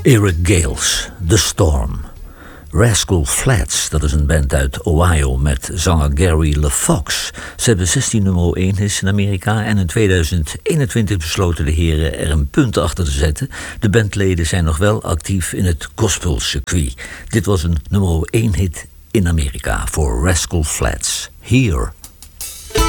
Eric Gales, The Storm. Rascal Flatts, dat is een band uit Ohio met zanger Gary LaFox. Ze hebben 16 nummer 1 hits in Amerika en in 2021 besloten de heren er een punt achter te zetten. De bandleden zijn nog wel actief in het gospelcircuit. Dit was een nummer 1 hit in Amerika voor Rascal Flatts. Here.